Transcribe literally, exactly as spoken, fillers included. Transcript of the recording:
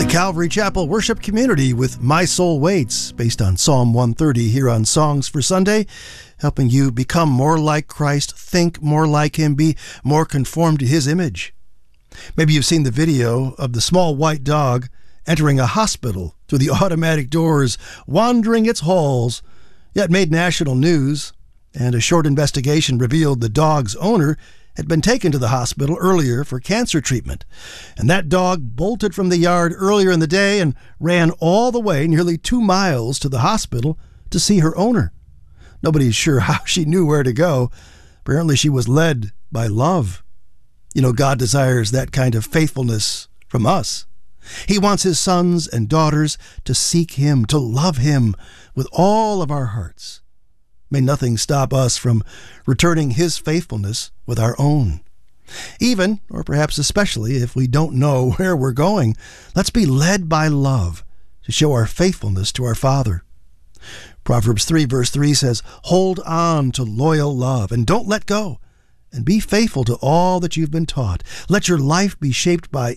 Calvary Chapel Worship Community with My Soul Waits, based on Psalm one thirty here on Songs for Sunday, helping you become more like Christ, think more like Him, be more conformed to His image. Maybe you've seen the video of the small white dog entering a hospital through the automatic doors, wandering its halls, yet made national news, and a short investigation revealed the dog's owner had been taken to the hospital earlier for cancer treatment. And that dog bolted from the yard earlier in the day and ran all the way, nearly two miles, to the hospital to see her owner. Nobody's sure how she knew where to go. Apparently she was led by love. You know, God desires that kind of faithfulness from us. He wants His sons and daughters to seek Him, to love Him with all of our hearts. May nothing stop us from returning His faithfulness with our own. Even, or perhaps especially, if we don't know where we're going, let's be led by love to show our faithfulness to our Father. Proverbs three verse three says, "Hold on to loyal love and don't let go, and be faithful to all that you've been taught. Let your life be shaped by